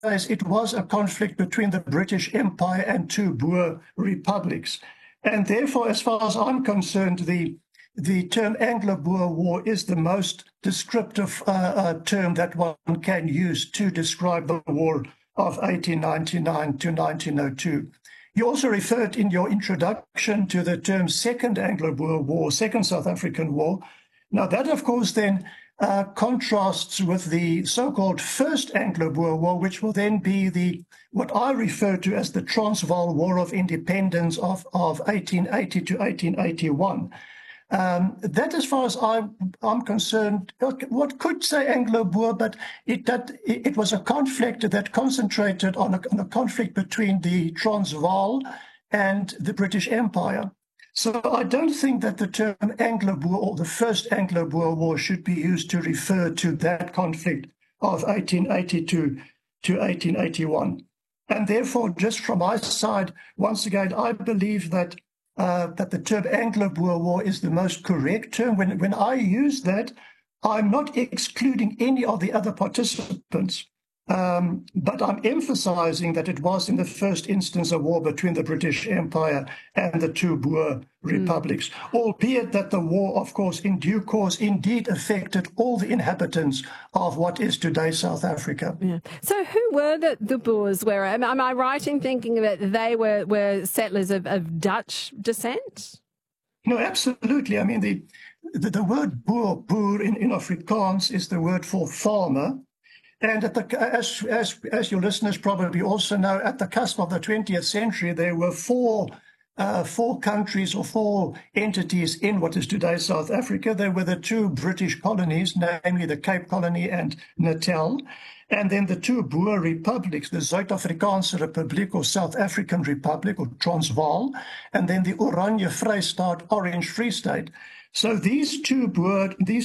days, it was a conflict between the British Empire and two Boer republics. And therefore, as far as I'm concerned, the term Anglo-Boer War is the most descriptive term that one can use to describe the war of 1899 to 1902. You also referred in your introduction to the term Second Anglo-Boer War, Second South African War. Now that, of course, then contrasts with the so-called First Anglo-Boer War, which will then be what I refer to as the Transvaal War of Independence of 1880 to 1881. That, as far as I'm concerned, what could say Anglo-Boer, but it was a conflict that concentrated on a conflict between the Transvaal and the British Empire. So I don't think that the term Anglo-Boer or the First Anglo-Boer War should be used to refer to that conflict of 1882 to 1881. And therefore, just from my side, once again, I believe that the term Anglo-Boer War is the most correct term. When I use that, I'm not excluding any of the other participants, but I'm emphasizing that it was in the first instance a war between the British Empire and the two Boer republics, albeit that the war, of course, in due course, indeed affected all the inhabitants of what is today South Africa. Yeah. So who were the Boers? Am I right in thinking that they were settlers of Dutch descent? No, absolutely. I mean, the word boer in Afrikaans is the word for farmer. And as your listeners probably also know, at the cusp of the 20th century, there were four countries or four entities in what is today South Africa. There were the two British colonies, namely the Cape Colony and Natal, and then the two Boer republics, the Suid-Afrikaanse Republiek or South African Republic or Transvaal, and then the Oranje Vrystaat, Orange Free State. So these two Boer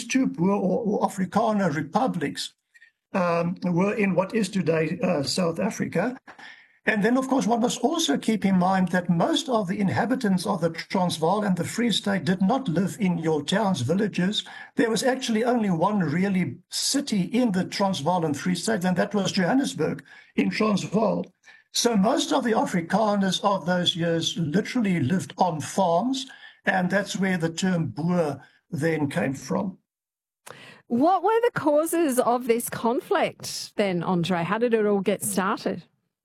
or Afrikaner republics were in what is today South Africa. And then, of course, one must also keep in mind that most of the inhabitants of the Transvaal and the Free State did not live in your towns, villages. There was actually only one really city in the Transvaal and Free State, and that was Johannesburg in Transvaal. So most of the Afrikaners of those years literally lived on farms, and that's where the term Boer then came from. What were the causes of this conflict then, Andre? How did it all get started?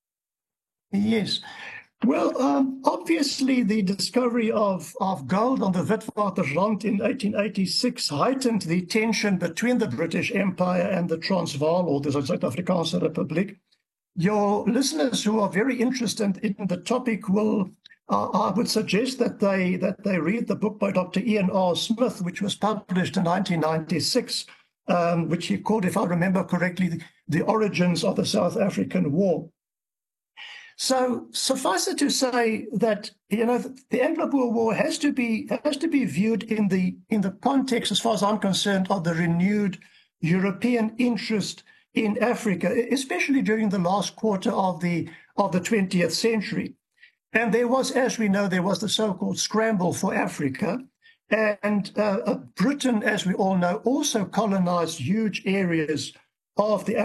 Yes. Well, obviously the discovery of gold on the Witwatersrand in 1886 heightened the tension between the British Empire and the Transvaal or the Suid-Afrikaanse Republiek. Your listeners who are very interested in the topic I would suggest that they read the book by Dr. Ian R. Smith, which was published in 1996, which he called, if I remember correctly, The Origins of the South African War. So suffice it to say that the Anglo-Boer War has to be viewed in the context, as far as I'm concerned, of the renewed European interest in Africa, especially during the last quarter of the 20th century. And there was, as we know, there was the so-called scramble for Africa. And Britain, as we all know, also colonized huge areas of the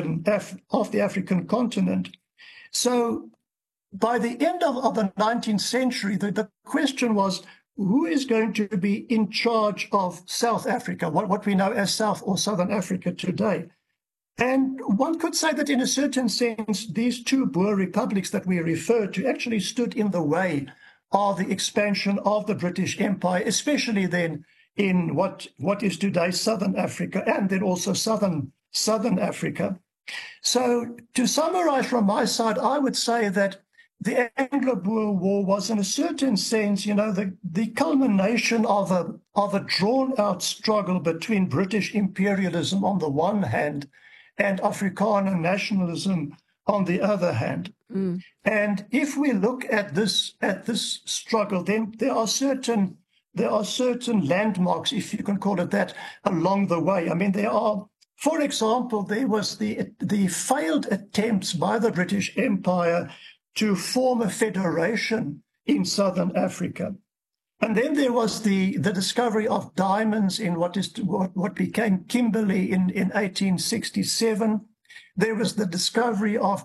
African continent. So by the end of the 19th century, the question was, who is going to be in charge of South Africa, what we know as South or Southern Africa today? And one could say that in a certain sense, these two Boer republics that we refer to actually stood in the way of the expansion of the British Empire, especially then in what is today Southern Africa and then also Southern Africa. So to summarize from my side, I would say that the Anglo-Boer War was in a certain sense, the culmination of a drawn-out struggle between British imperialism on the one hand and Afrikaner nationalism on the other hand. And if we look at this struggle, then there are certain landmarks, if you can call it that, along the way. I mean, there are, for example, there was the failed attempts by the British Empire to form a federation in Southern Africa. And then there was the discovery of diamonds in what became Kimberley in 1867. there was the discovery of